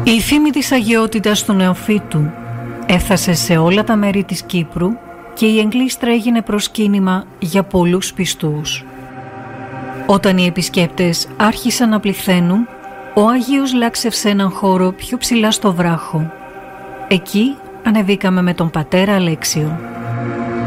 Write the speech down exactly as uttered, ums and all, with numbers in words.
Η φήμη της αγιότητας του νεοφύτου έφτασε σε όλα τα μέρη της Κύπρου και η εγκλήστρα έγινε προσκύνημα για πολλούς πιστούς. Όταν οι επισκέπτες άρχισαν να πληθαίνουν, ο Άγιος λάξευσε έναν χώρο πιο ψηλά στο βράχο. Εκεί ανεβήκαμε με τον πατέρα Αλέξιο.